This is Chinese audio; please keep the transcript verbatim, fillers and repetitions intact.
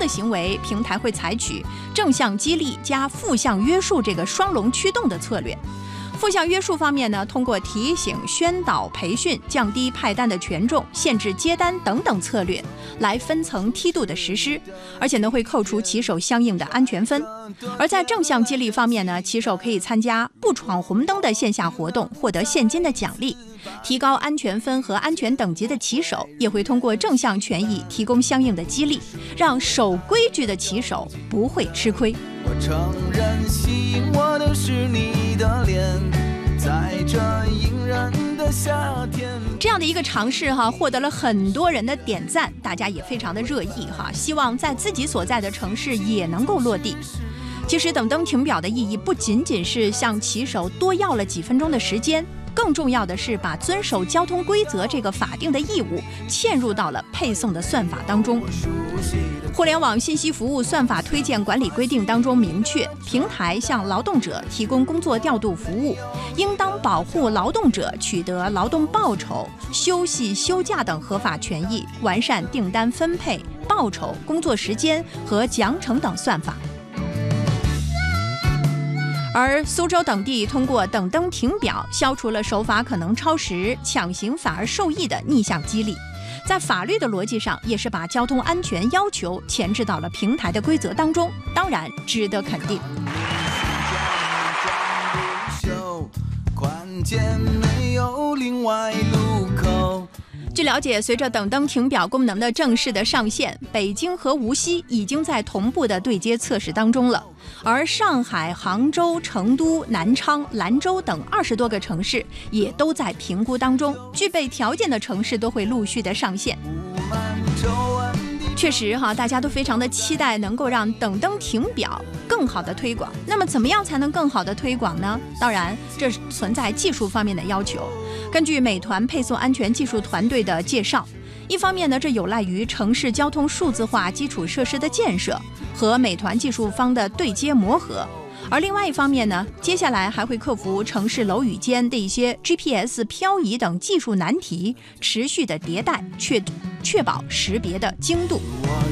的行为，平台会采取正向激励加负向约束这个双龙驱动的策略。负向约束方面呢，通过提醒、宣导、培训，降低派单的权重、限制接单等等策略，来分层梯度的实施，而且呢会扣除骑手相应的安全分。而在正向激励方面呢，骑手可以参加不闯红灯的线下活动，获得现金的奖励。提高安全分和安全等级的骑手，也会通过正向权益提供相应的激励，让守规矩的骑手不会吃亏。 我承认吸引我的是你的脸，在这隐忍的夏天。 这样的一个尝试哈，获得了很多人的点赞，大家也非常的热议哈，希望在自己所在的城市也能够落地。其实等灯停表的意义不仅仅是向骑手多要了几分钟的时间，更重要的是把遵守交通规则这个法定的义务嵌入到了配送的算法当中。互联网信息服务算法推荐管理规定当中明确，平台向劳动者提供工作调度服务，应当保护劳动者取得劳动报酬、休息、休假等合法权益，完善订单分配、报酬、工作时间和奖惩等算法。而苏州等地通过等灯停表，消除了守法可能超时、抢行反而受益的逆向激励。在法律的逻辑上，也是把交通安全要求前置到了平台的规则当中，当然值得肯定。据了解，随着等灯停表功能的正式的上线，北京和无锡已经在同步的对接测试当中了，而上海、杭州、成都、南昌、兰州等二十多个城市也都在评估当中，具备条件的城市都会陆续的上线。确实哈，大家都非常的期待能够让等灯停表更好的推广。那么怎么样才能更好的推广呢？当然，这存在技术方面的要求。根据美团配送安全技术团队的介绍，一方面呢，这有赖于城市交通数字化基础设施的建设和美团技术方的对接磨合。而另外一方面呢，接下来还会克服城市楼宇间的一些 G P S 漂移等技术难题，持续的迭代，确确保识别的精度。